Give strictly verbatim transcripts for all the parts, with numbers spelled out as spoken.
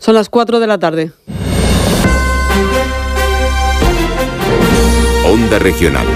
Son las cuatro de la tarde. Onda Regional.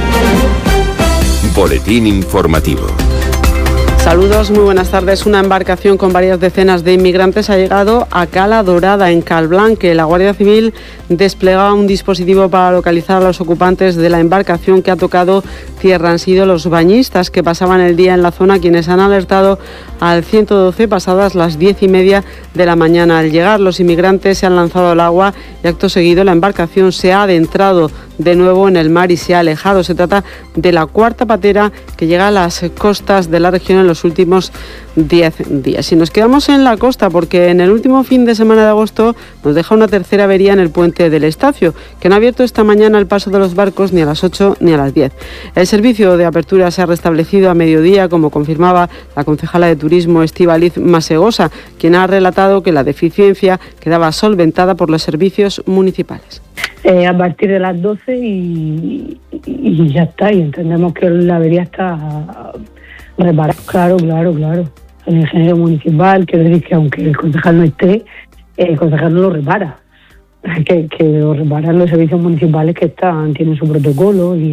Boletín informativo. Saludos, muy buenas tardes. Una embarcación con varias decenas de inmigrantes ha llegado a Cala Dorada, en Calblanque. La Guardia Civil desplegaba un dispositivo para localizar a los ocupantes de la embarcación que ha tocado tierra. Han sido los bañistas que pasaban el día en la zona quienes han alertado al ciento doce pasadas las diez y media de la mañana. Al llegar, los inmigrantes se han lanzado al agua y acto seguido la embarcación se ha adentrado de nuevo en el mar y se ha alejado. Se trata de la cuarta patera que llega a las costas de la región en los últimos diez días. Y nos quedamos en la costa porque en el último fin de semana de agosto nos deja una tercera avería en el puente del Estacio, que no ha abierto esta mañana el paso de los barcos ni a las ocho ni a las diez. El servicio de apertura se ha restablecido a mediodía, como confirmaba la concejala de Turismo Estíbaliz Masegosa, quien ha relatado que la deficiencia quedaba solventada por los servicios municipales. Eh, a partir de las doce y, y, y ya está, y entendemos que la avería está reparada. Claro, claro, claro. El ingeniero municipal, quiero decir que aunque el concejal no esté, el concejal no lo repara. Que, que lo reparan los servicios municipales que están, tienen su protocolo y...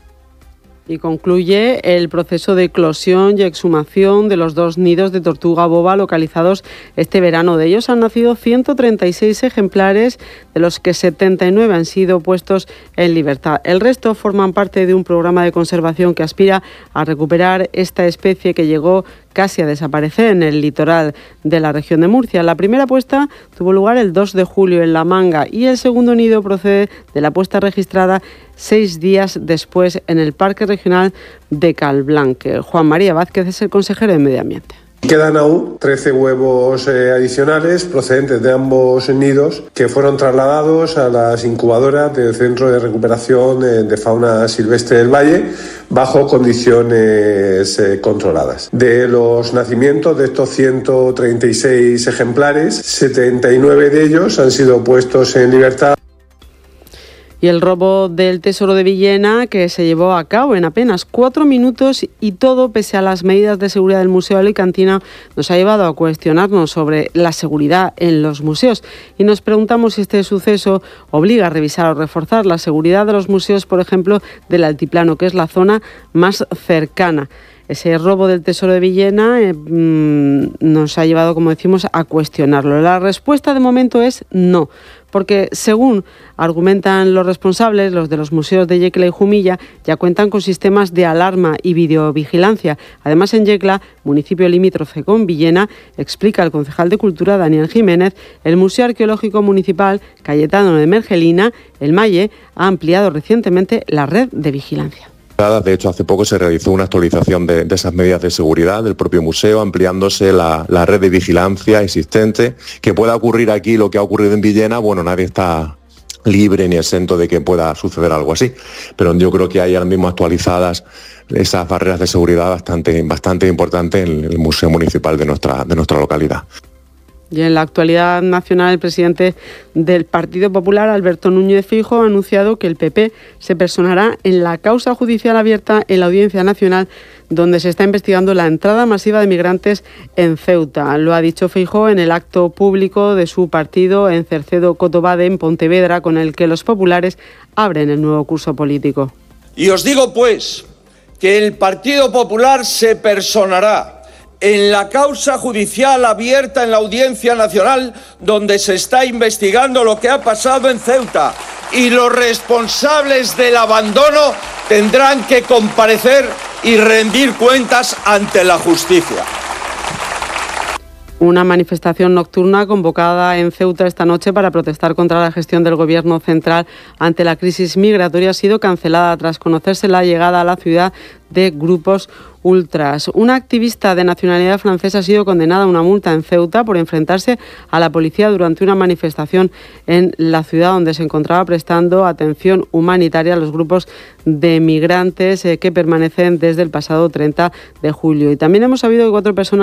Y concluye el proceso de eclosión y exhumación de los dos nidos de tortuga boba localizados este verano. De ellos han nacido ciento treinta y seis ejemplares, de los que setenta y nueve han sido puestos en libertad. El resto forman parte de un programa de conservación que aspira a recuperar esta especie que llegó casi a desaparecer en el litoral de la región de Murcia. La primera puesta tuvo lugar el dos de julio en La Manga y el segundo nido procede de la puesta registrada seis días después en el Parque Regional de Calblanque. Juan María Vázquez es el consejero de Medio Ambiente. Quedan aún trece huevos eh, adicionales procedentes de ambos nidos que fueron trasladados a las incubadoras del Centro de Recuperación eh, de Fauna Silvestre del Valle bajo condiciones eh, controladas. De los nacimientos de estos ciento treinta y seis ejemplares, setenta y nueve de ellos han sido puestos en libertad. Y el robo del Tesoro de Villena, que se llevó a cabo en apenas cuatro minutos y todo pese a las medidas de seguridad del Museo Alicantina, nos ha llevado a cuestionarnos sobre la seguridad en los museos. Y nos preguntamos si este suceso obliga a revisar o reforzar la seguridad de los museos, por ejemplo, del Altiplano, que es la zona más cercana. Ese robo del Tesoro de Villena eh, mmm, nos ha llevado, como decimos, a cuestionarlo. La respuesta de momento es no, porque según argumentan los responsables, los de los museos de Yecla y Jumilla ya cuentan con sistemas de alarma y videovigilancia. Además, en Yecla, municipio limítrofe con Villena, explica el concejal de Cultura, Daniel Jiménez, el Museo Arqueológico Municipal Cayetano de Mergelina, el Malle, ha ampliado recientemente la red de vigilancia. De hecho, hace poco se realizó una actualización de, de esas medidas de seguridad del propio museo, ampliándose la, la red de vigilancia existente. Que pueda ocurrir aquí lo que ha ocurrido en Villena, bueno, nadie está libre ni exento de que pueda suceder algo así, pero yo creo que hay ahora mismo actualizadas esas barreras de seguridad bastante, bastante importantes en el Museo Municipal de nuestra, de nuestra localidad. Y en la actualidad nacional, el presidente del Partido Popular, Alberto Núñez Feijóo, ha anunciado que el P P se personará en la causa judicial abierta en la Audiencia Nacional, donde se está investigando la entrada masiva de migrantes en Ceuta. Lo ha dicho Feijóo en el acto público de su partido en Cercedo Cotobade, en Pontevedra, con el que los populares abren el nuevo curso político. Y os digo, pues, que el Partido Popular se personará en la causa judicial abierta en la Audiencia Nacional, donde se está investigando lo que ha pasado en Ceuta, y los responsables del abandono tendrán que comparecer y rendir cuentas ante la justicia. Una manifestación nocturna convocada en Ceuta esta noche para protestar contra la gestión del Gobierno central ante la crisis migratoria ha sido cancelada tras conocerse la llegada a la ciudad de grupos ultras. Una activista de nacionalidad francesa ha sido condenada a una multa en Ceuta por enfrentarse a la policía durante una manifestación en la ciudad donde se encontraba prestando atención humanitaria a los grupos de migrantes eh, que permanecen desde el pasado treinta de julio. Y también hemos sabido que cuatro personas